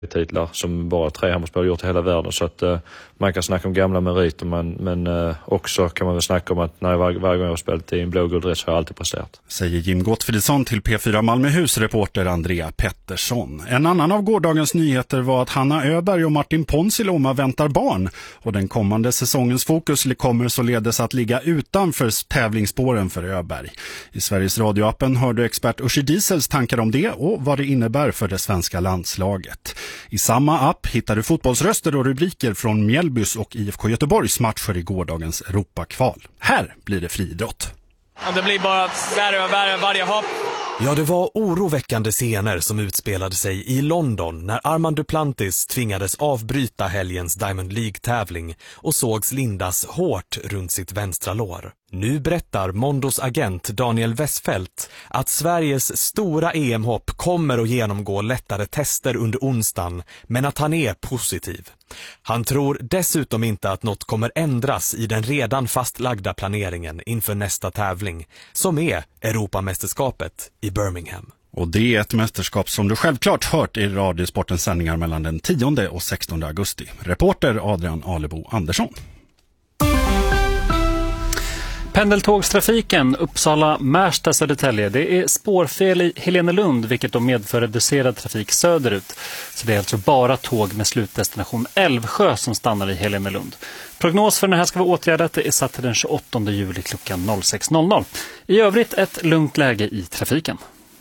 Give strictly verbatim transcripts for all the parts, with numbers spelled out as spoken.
titlar som bara tre handbollsspelare gjort i hela världen, så att uh, man kan snacka om gamla meriter, men, men uh, också kan man väl snacka om att när var, varje gång jag har spelat i en blågul dräkt så har jag alltid presterat. Säger Jim Gottfridsson till P fyra Malmöhus reporter Andrea Pettersson. En annan av gårdagens nyheter var att Hanna Öberg och Martin Ponsiluoma väntar barn, och den kommande säsongens fokus kommer således att ligga utanför tävlingsspåren för Öberg. I Sveriges radioappen hörde expert Uschi Diesels tankar om det och vad det innebär för det svenska landslaget. I samma app hittar du fotbollsröster och rubriker från Mjällbys och I F K Göteborgs matcher i gårdagens Europakval. Här blir det friidrott. Ja, det blir bara värre och värre varje hopp. Ja, det var oroväckande scener som utspelade sig i London när Armand Duplantis tvingades avbryta helgens Diamond League-tävling och sågs lindas hårt runt sitt vänstra lår. Nu berättar Mondos agent Daniel Westfeldt att Sveriges stora E M-hopp kommer att genomgå lättare tester under onsdagen, men att han är positiv. Han tror dessutom inte att något kommer ändras i den redan fastlagda planeringen inför nästa tävling, som är Europamästerskapet i Birmingham. Och det är ett mästerskap som du självklart hört i Radiosportens sändningar mellan den tionde och sextonde augusti. Reporter Adrian Alebo Andersson. Pendeltågstrafiken Uppsala-Märsta-Södertälje. Det är spårfel i Helenelund, vilket då medför reducerad trafik söderut. Så det är alltså bara tåg med slutdestination Älvsjö som stannar i Helenelund. Prognos för när det här ska vara åtgärdat är satt till den tjugoåttonde juli klockan sex. I övrigt ett lugnt läge i trafiken.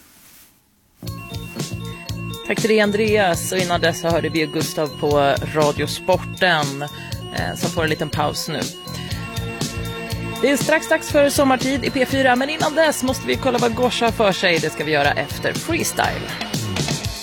Tack till dig, Andreas. Och innan dess hörde vi Gustav på Radiosporten eh, som får en liten paus nu. Det är strax dags för sommartid i P fyra, men innan dess måste vi kolla vad Gosha för sig. Det ska vi göra efter Freestyle.